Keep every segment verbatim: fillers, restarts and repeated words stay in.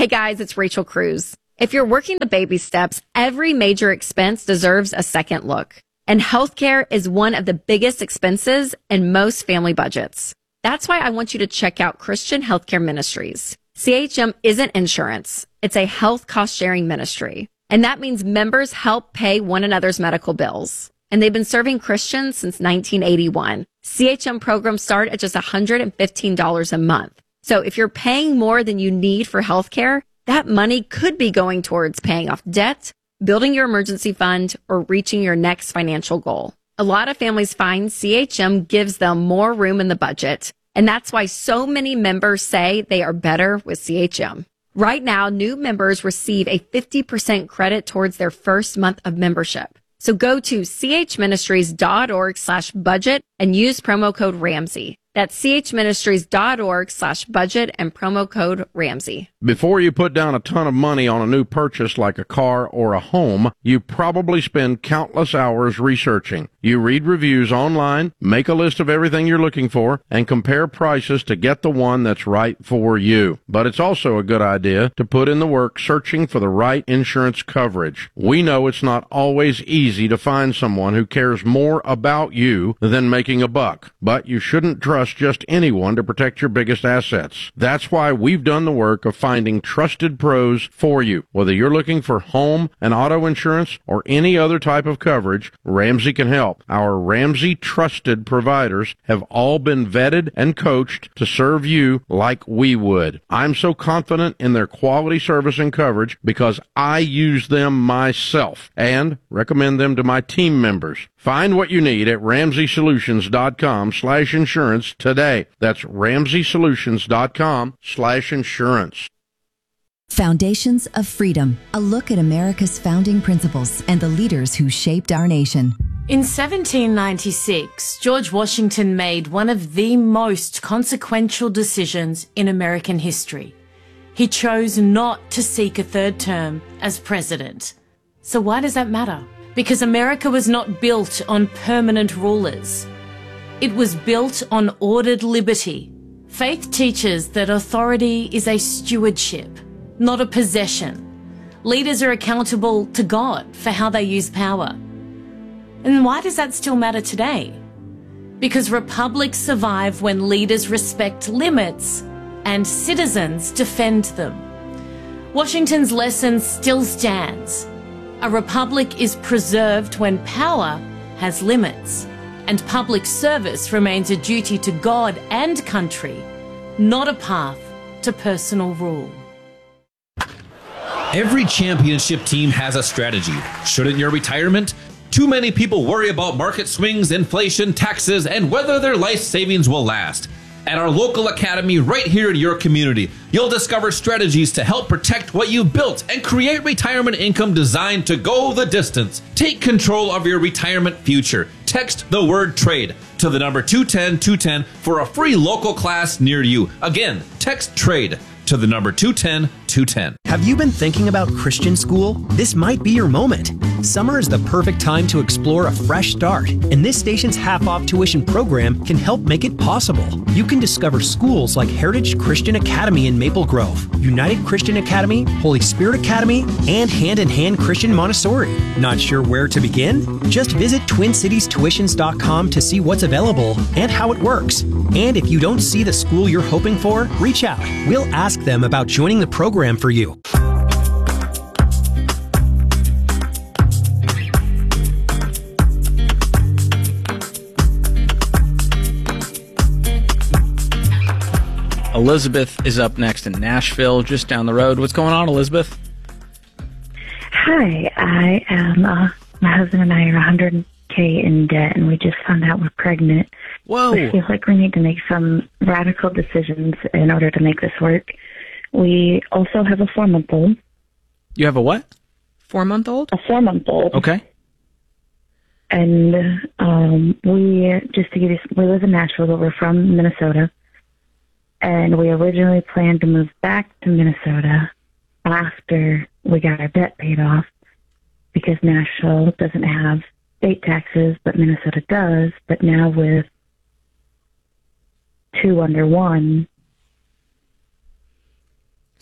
Hey guys, it's Rachel Cruz. If you're working the baby steps, every major expense deserves a second look. And healthcare is one of the biggest expenses in most family budgets. That's why I want you to check out Christian Healthcare Ministries. C H M isn't insurance. It's a health cost-sharing ministry. And that means members help pay one another's medical bills. And they've been serving Christians since nineteen eighty-one. C H M programs start at just one hundred fifteen dollars a month. So if you're paying more than you need for healthcare, that money could be going towards paying off debt, building your emergency fund, or reaching your next financial goal. A lot of families find C H M gives them more room in the budget, and that's why so many members say they are better with C H M. Right now, new members receive a fifty percent credit towards their first month of membership. So go to chministries.org slash budget and use promo code Ramsey. That's chministries.org slash budget and promo code Ramsey. Before you put down a ton of money on a new purchase like a car or a home, you probably spend countless hours researching. You read reviews online, make a list of everything you're looking for, and compare prices to get the one that's right for you. But it's also a good idea to put in the work searching for the right insurance coverage. We know it's not always easy to find someone who cares more about you than making a buck, but you shouldn't trust just anyone to protect your biggest assets. That's why we've done the work of finding trusted pros for you. Whether you're looking for home and auto insurance or any other type of coverage, Ramsey can help. Our Ramsey trusted providers have all been vetted and coached to serve you like we would. I'm so confident in their quality service and coverage because I use them myself and recommend them to my team members. Find what you need at ramseysolutions.com slash insurance today. That's ramseysolutions.com slash insurance. Foundations of Freedom, a look at America's founding principles and the leaders who shaped our nation. In seventeen ninety-six, George Washington made one of the most consequential decisions in American history. He chose not to seek a third term as president. So why does that matter? Because America was not built on permanent rulers. It was built on ordered liberty. Faith teaches that authority is a stewardship, not a possession. Leaders are accountable to God for how they use power. And why does that still matter today? Because republics survive when leaders respect limits and citizens defend them. Washington's lesson still stands. A republic is preserved when power has limits, and public service remains a duty to God and country, not a path to personal rule. Every championship team has a strategy. Shouldn't your retirement? Too many people worry about market swings, inflation, taxes, and whether their life savings will last. At our local academy right here in your community, you'll discover strategies to help protect what you've built and create retirement income designed to go the distance. Take control of your retirement future. Text the word TRADE to the number two ten two ten for a free local class near you. Again, text TRADE to the number two ten two ten. Have you been thinking about Christian school? This might be your moment. Summer is the perfect time to explore a fresh start, and this station's half-off tuition program can help make it possible. You can discover schools like Heritage Christian Academy in Maple Grove, United Christian Academy, Holy Spirit Academy, and Hand in Hand Christian Montessori. Not sure where to begin? Just visit twin cities tuitions dot com to see what's available and how it works. And if you don't see the school you're hoping for, reach out. We'll ask them about joining the program for you. Elizabeth is up next in Nashville, just down the road. What's going on, Elizabeth? Hi, I am, uh, my husband and I are one hundred K in debt, and we just found out we're pregnant. Whoa. We feel like we need to make some radical decisions in order to make this work. We also have a four-month-old. You have a what? Four-month-old? A four-month-old. Okay. And um, we, just to give you, we live in Nashville, but we're from Minnesota. And we originally planned to move back to Minnesota after we got our debt paid off, because Nashville doesn't have state taxes, but Minnesota does. But now with two under one,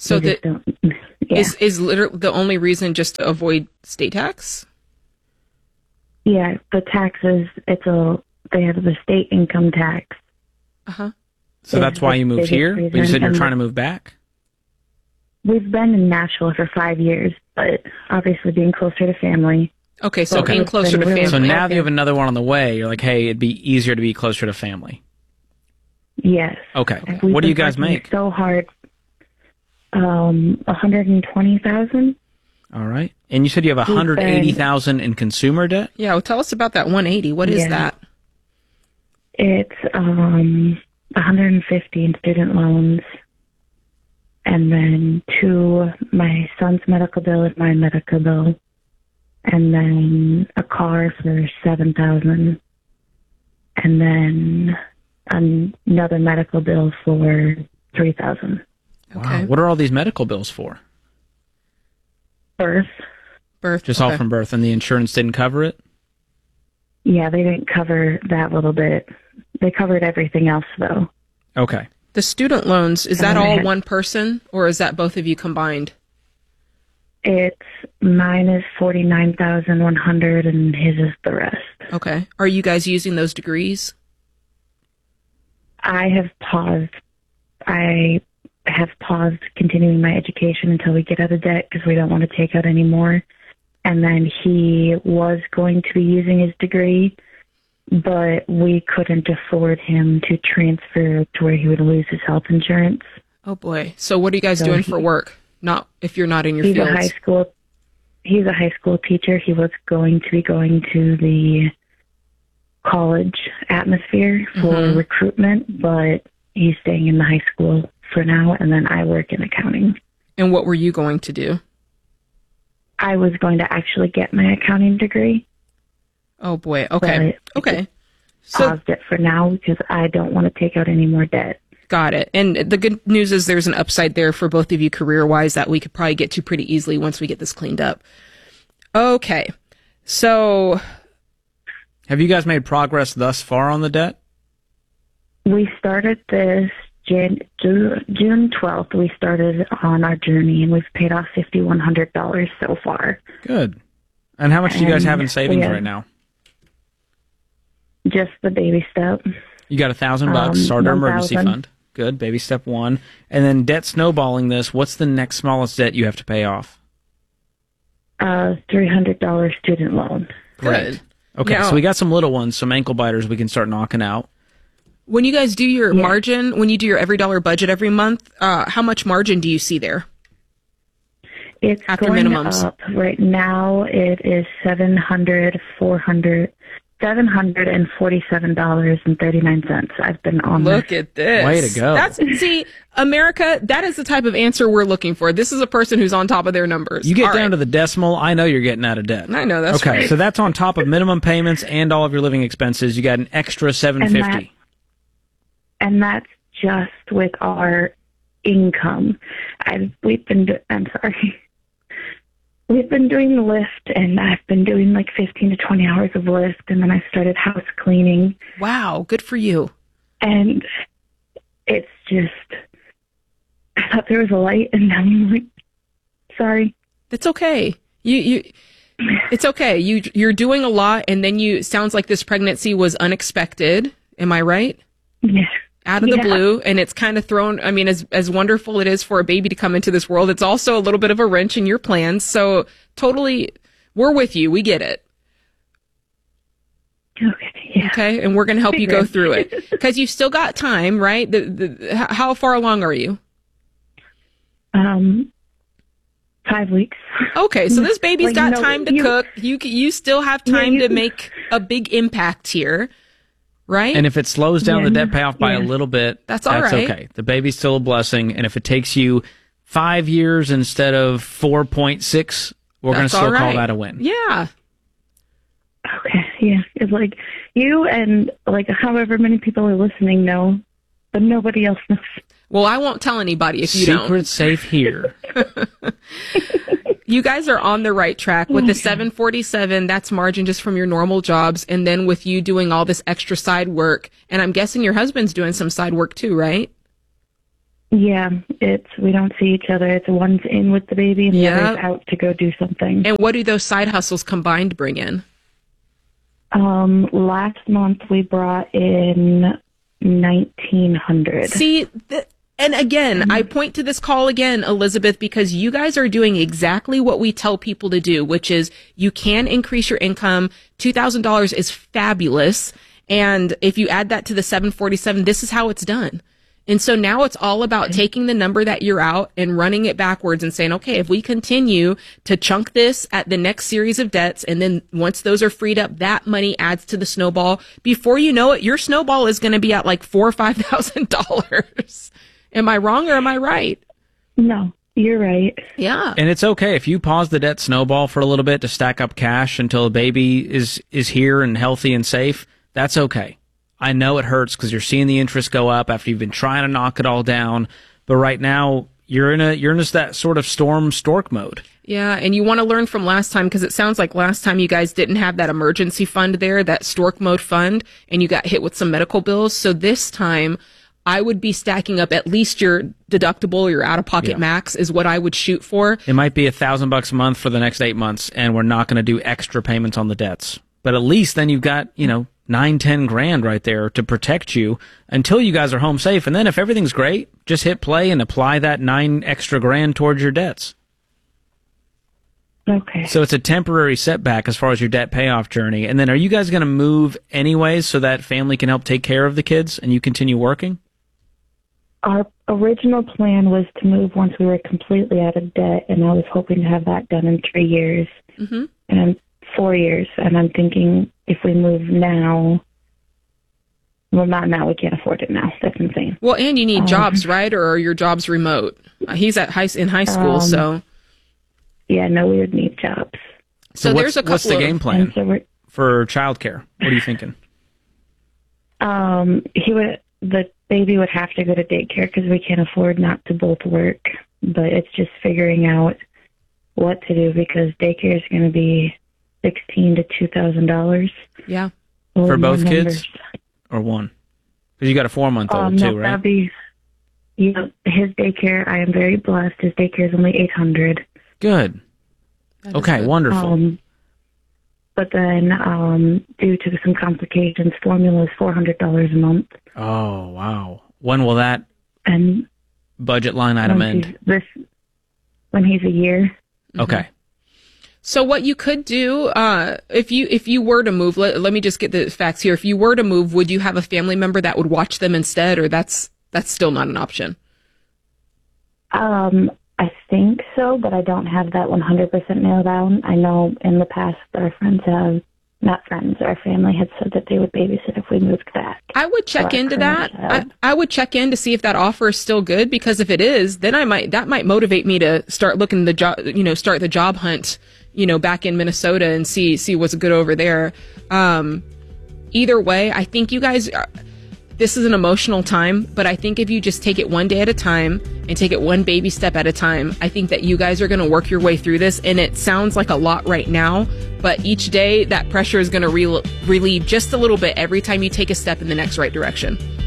So They that just don't- yeah. is is literally the only reason just to avoid state tax? Yeah, the taxes, it's a, they have the state income tax. Uh-huh. So is that's why the you moved biggest here? But you reason, said you're and trying to move back? We've been in Nashville for five years, but obviously being closer to family. Okay, so Okay. being closer to family. So now that you have Okay. another one on the way, you're like, hey, it'd be easier to be closer to family. Yes. Okay. And we've What do been you guys working make? So hard. Um, one hundred twenty thousand. All right. And you said you have We've one hundred eighty thousand in consumer debt? Yeah, well, tell us about that one eighty. What is Yeah. that? It's um one hundred fifty in student loans, and then two my son's medical bill and my medical bill, and then a car for seven thousand, and then another medical bill for three thousand. Wow. What are all these medical bills for? Birth. Birth. Just all okay. from birth, and the insurance didn't cover it? Yeah, they didn't cover that little bit. They covered everything else though. Okay. The student loans, is And that then I all had- one person, or is that both of you combined? It's mine is forty nine thousand one hundred, and his is the rest. Okay. Are you guys using those degrees? I have paused. I have paused continuing my education until we get out of debt because we don't want to take out any more. And then he was going to be using his degree, but we couldn't afford him to transfer to where he would lose his health insurance. Oh boy. So what are you guys So doing he- for work? Not if you're not in your He's fields. a high school. He's a high school teacher. He was going to be going to the college atmosphere for Mhm. recruitment, but he's staying in the high school for now, and then I work in accounting. And what were you going to do? I was going to actually get my accounting degree. Oh boy. Okay. Okay. So Paused it for now because I don't want to take out any more debt. got it. And the good news is there's an upside there for both of you career-wise that we could probably get to pretty easily once we get this cleaned up. Okay. So Have you guys made progress thus far on the debt? We started this Jan- Ju- June twelfth. We started on our journey, and we've paid off five thousand one hundred dollars so far. Good. And how much do you guys And have in savings we have- right now? Just the baby step. You got a thousand bucks, Um, start our one emergency thousand. fund. Good, baby step one. And then debt snowballing this, what's the next smallest debt you have to pay off? Uh, three hundred dollars student loan. Great. Okay, Now- so we got some little ones, some ankle biters we can start knocking out. when you guys do your Yeah. margin, when you do your every dollar budget every month, uh, how much margin do you see there? It's After going minimums. up. Right now it is seven hundred, four hundred, seven hundred and forty-seven dollars and thirty-nine cents. I've been on Look this. at this. Way to go. That's see, America, that is the type of answer we're looking for. This is a person who's on top of their numbers. You get All down right. to the decimal, I know you're getting out of debt. I know, that's okay, right. so that's on top of minimum payments and all of your living expenses. You got an extra seven And fifty. that- And that's just with our income. I've, we've been, do- I'm sorry. We've been doing the lift, and I've been doing like fifteen to twenty hours of lift, and then I started house cleaning. Wow, good for you. And it's just, I thought there was a light, and now I'm like, sorry. It's okay. You you it's okay. You you're doing a lot, and then you sounds like this pregnancy was unexpected. Am I right? Yeah. Out of the Yeah. blue, and it's kind of thrown. I mean, as as wonderful it is for a baby to come into this world, it's also a little bit of a wrench in your plans. So totally, we're with you. We get it. Okay. Yeah. Okay, and we're going to help you go Figured. through it because you've still got time, right? The, the, h- how far along are you? Um, five weeks. Okay, so this baby's Like, got no, time to you- cook. You c- you still have Yeah, time you- to make a big impact here, right? And if it slows down Yeah, the debt payoff by a yeah. little bit, That's all right. okay. The baby's still a blessing. And if it takes you five years instead of four point six, we're going to That's still all call right. that a win. Yeah. Okay. Yeah. It's like you and like however many people are listening know, but nobody else knows. Well, I won't tell anybody if you Secret don't. safe here. You guys are on the right track with the seven forty-seven. That's margin just from your normal jobs, and then with you doing all this extra side work. And I'm guessing your husband's doing some side work too, right? Yeah, it's we don't see each other. It's one's in with the baby and the Yeah. other's out to go do something. And what do those side hustles combined bring in? Um, last month we brought in nineteen hundred. See, th- and again, I point to this call again, Elizabeth, because you guys are doing exactly what we tell people to do, which is you can increase your income. two thousand dollars is fabulous. And if you add that to the seven forty-seven, this is how it's done. And so now it's all about taking the number that you're out and running it backwards and saying, okay, if we continue to chunk this at the next series of debts, and then once those are freed up, that money adds to the snowball. Before you know it, your snowball is going to be at like four or five thousand dollars. Am I wrong or am I right? No, you're right. Yeah. And it's okay if you pause the debt snowball for a little bit to stack up cash until the baby is is here and healthy and safe. That's okay. I know it hurts because you're seeing the interest go up after you've been trying to knock it all down. But right now, you're in a you're in just that sort of storm stork mode. Yeah, and you want to learn from last time because it sounds like last time you guys didn't have that emergency fund there, that stork mode fund, and you got hit with some medical bills. So this time, I would be stacking up at least your deductible, your out-of-pocket Yeah. max is what I would shoot for. It might be a thousand bucks a month for the next eight months, and we're not going to do extra payments on the debts. But at least then you've got, you know, nine, ten grand right there to protect you until you guys are home safe. And then if everything's great, just hit play and apply that nine extra grand towards your debts. Okay. So it's a temporary setback as far as your debt payoff journey. And then are you guys going to move anyways so that family can help take care of the kids and you continue working? Our original plan was to move once we were completely out of debt, and I was hoping to have that done in three years. Mm-hmm. And I'm four years, and I'm thinking if we move now, well, not now, we can't afford it now. That's insane. Well, and you need Um, jobs, right? Or are your jobs remote? Uh, he's at high in high school, Um, so Yeah, no, we would need jobs. so, what's, there's a couple what's the of, game plan And so we're, for childcare? What are you thinking? um, he would, the baby would have to go to daycare because we can't afford not to both work. But it's just figuring out what to do because daycare is going to be sixteen to two thousand dollars Yeah. For both kids or one? Because you got a four-month-old Um, too, no, right? that'd be, you know, his daycare. I am very blessed. His daycare is only eight hundred. Good. That is Okay, good. wonderful. Um, but then, um, due to some complications, formula is four hundred dollars a month. Oh, wow. When will that And budget line item once end? he's- this when he's a year. Okay. So what you could do, uh, if you if you were to move, let, let me just get the facts here. If you were to move, would you have a family member that would watch them instead, or that's that's still not an option? Um, I think so, but I don't have that one hundred percent nailed down. I know in the past our friends have, not friends, our family had said that they would babysit if we moved back. I would check For our into current that. I, child. I would check in to see if that offer is still good, because if it is, then I might that might motivate me to start looking the job, you know, start the job hunt, you know, back in Minnesota and see see what's good over there. Um, either way, I think you guys are, this is an emotional time, but I think if you just take it one day at a time and take it one baby step at a time, I think that you guys are going to work your way through this. And it sounds like a lot right now, but each day that pressure is going to re- relieve just a little bit every time you take a step in the next right direction.